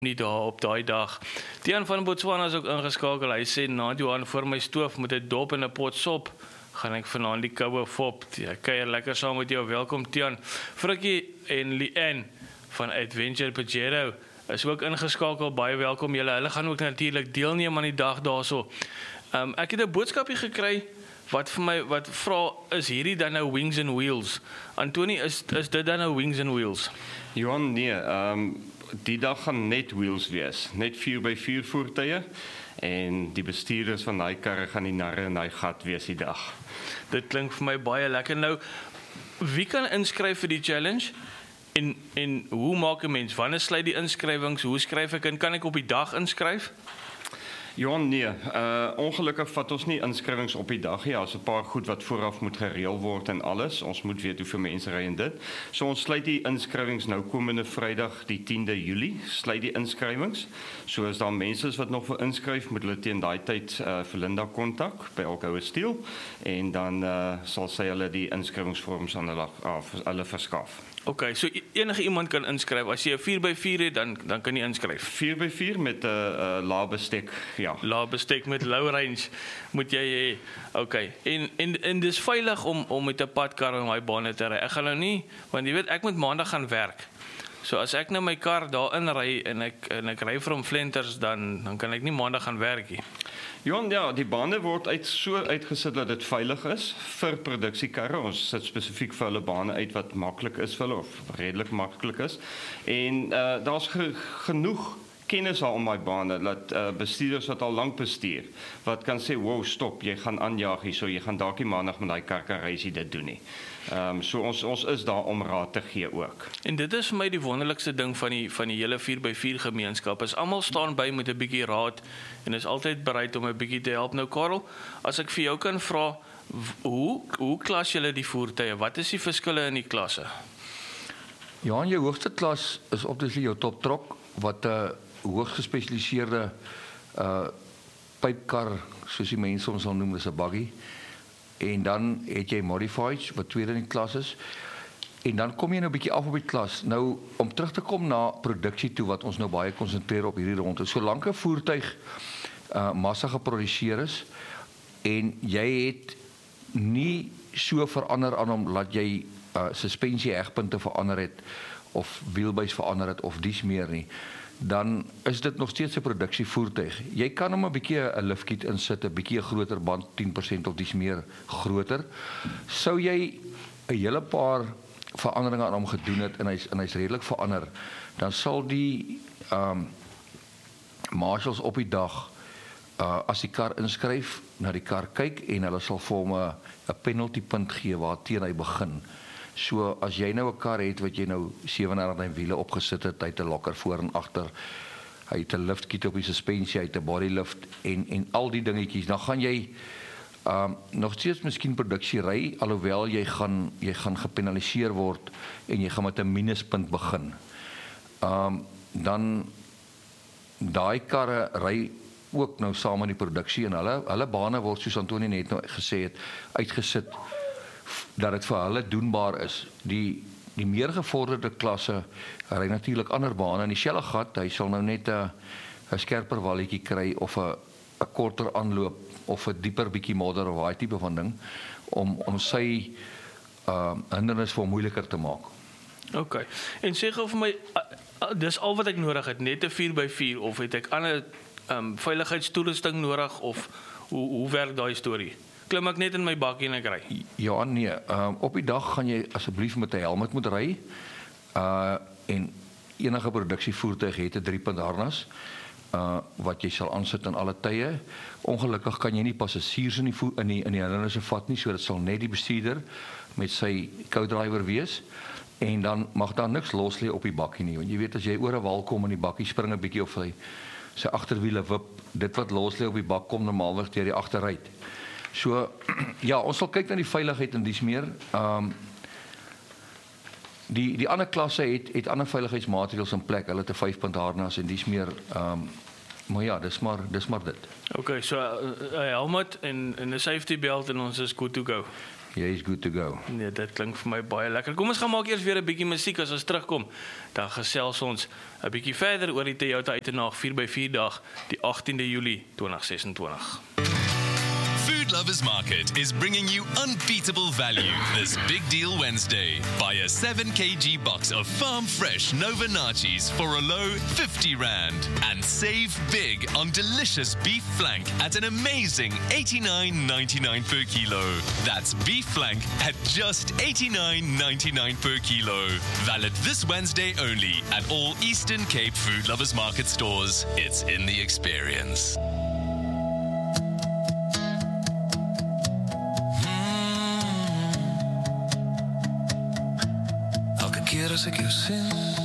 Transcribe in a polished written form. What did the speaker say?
nie daar op daai dag. Tiaan van Botswana is ook ingeskakel. Hy sê, Johan, voor my stoof met 'n dop en 'n pot sop, gaan ek vanaand die koue fop. Ek kuier lekker saam met jou. Welkom Tiaan. Frikkie en Leanne van Adventure Pajero is ook ingeskakel. Baie welkom julle. Hulle gaan ook natuurlik deelneem aan die dag daarso. Ek het 'n boodskapie gekry wat vir my vra, is hierdie dan nou Wings and Wheels? Antoni, is dit dan nou Wings and Wheels? Johan, nee, die dag gaan net wheels wees, net 4x4 voertuie en die bestuurders van daai karre gaan die narre in daai gat wees die dag. Dit klink vir my baie lekker. Nou, wie kan inskryf vir die challenge? En hoe maak 'n mens? Wanneer sluit die inskrywings? Hoe skryf ek in? Kan ek op die dag inskryf? Johan, nee, ongelukkig vat ons nie inskrywings op die dag nie. Daar's 'n paar goed wat vooraf moet gereël word en alles. Ons moet weet hoeveel mense ry en dit. So ons sluit die inskrywings nou komende Vrydag die 10de Julie, sluit die inskrywings. So as daar mense is wat nog wil inskryf, moet hulle teen daai tyd vir Linda kontak by Alcoa Steel en dan sal sy hulle die inskrywingsvorms aan hulle verskaf. Okay, so enige iemand kan inskryf. As jy 'n 4x4 het, dan kan jy inskryf. 4x4 met 'n lae bestek, ja. Lae bestek met low range moet jy hê. Okay. En dis veilig om met 'n padkar in daai bane te ry. Ek gaan nou nie, want jy weet ek moet maandag gaan werk. So as ek nou my kar daarin ry en ek ry van Flenters, dan kan ek nie maandag gaan werk nie. Johan, ja, die bane word so uitgesit dat dit veilig is vir produksiekarre. Ons sit spesifiek vir hulle bane uit wat maklik is vir hulle of redelik maklik is. En daar's genoeg kennis al om my bane dat bestuurders wat al lank bestuur wat kan sê, wow, stop, jy gaan aanjaag hier, so jy gaan dalk nie maandag met daai kar kan ry as jy dit doen nie. So ons is daar om raad te gee ook. En dit is vir my die wonderlikste ding van die hele 4x4 gemeenskap, is almal staan by met 'n bietjie raad en is altyd bereid om 'n bietjie te help. Nou Karel, as ek vir jou kan vra, hoe klas julle die voertuie? Wat is die verskille in die klasse? Ja, jou hoogste klas is obviously jou top trok wat 'n hoogs gespesialiseerde pypkar, soos die mense ons sal noem, is 'n buggy. En dan het jy modifieds wat tweede in die klas is. En dan kom jy nou 'n bietjie af op die klas. Nou om terug te kom na produksie toe wat ons nou baie konsentreer op hierdie ronde. Solank 'n voertuig massa geproduseer is en jy het nie so verander aan hom dat jy suspensie hegpunte verander het of wielbase verander het of dies meer nie, dan is dit nog steeds 'n produksievoertuig. Jy kan hom 'n bietjie 'n liftkit insit, 'n bietjie 'n groter band, 10% of dis meer groter. Sou jy 'n hele paar veranderinge aan hom gedoen het en hy's redelik verander, dan sal die marshals op die dag as die kar inskryf, na die kar kyk en hulle sal vir hom 'n penalty punt gee waarteen hy begin. So as jy nou 'n kar het wat jy nou 37 wiele opgesit het, hy het 'n lokker voor en agter, hy het 'n liftkit op die suspensie, hy het 'n bodylift en al die dingetjies, dan gaan jy nog steeds miskien produksie ry, alhoewel jy gaan gepenaliseer word en jy gaan met 'n minuspunt begin. Dan daai karre ry ook nou saam in die produksie en hulle bane word, soos Antoni net nou gesê het, uitgesit dat dit vir hulle doenbaar is. Die meer gevorderde klasse ry natuurlik ander bane in dieselfde gat. Hy sal nou net 'n skerper walletjie kry of 'n korter aanloop of 'n dieper bietjie modder of daai tipe van ding om sy hindernis vir moeiliker te maak. Okay. En sê gou vir my, dis al wat ek nodig het, net 'n 4x4 of het ek ander veiligheidstoerusting nodig of hoe werk daai storie? Klim ek net in my bakkie en ek ry? Ja, nee. Op die dag gaan jy asseblief met 'n helm moet ry. En enige produksievoertuig het 'n 3-punt harnas wat jy sal aansit in alle tye. Ongelukkig kan jy nie passasiers in die hindernisse vat nie, so dit sal net die bestuurder met sy co-driver wees. En dan mag daar niks los lê op die bakkie nie, want jy weet as jy oor 'n wal kom en die bakkie spring 'n bietjie of sy agterwiele wip, dit wat los lê op die bak kom normaalweg deur die agteruit. So ja, ons sal kyk na die veiligheid en dis meer. Die ander klasse het ander veiligheidsmaatreëls in plek. Hulle het 'n 5-punt harnas en dis meer maar ja, dis maar dit. Okay, so 'n helmet en 'n safety belt en ons is good to go. jy is good to go. Nee, dit klink vir my baie lekker. Kom ons gaan maak eers weer 'n bietjie musiek as ons terugkom. Dan gesels ons 'n bietjie verder oor die Toyota Uitenaag 4x4 dag, die 18de Julie 2026. Food Lovers Market is bringing you unbeatable value this Big Deal Wednesday. Buy a 7 kg box of farm fresh Nova Nachos for a low 50 Rand and save big on delicious beef flank at an amazing 89.99 per kilo. That's beef flank at just 89.99 per kilo. Valid this Wednesday only at all Eastern Cape Food Lovers Market stores. It's in the experience. Keer as ek jou sien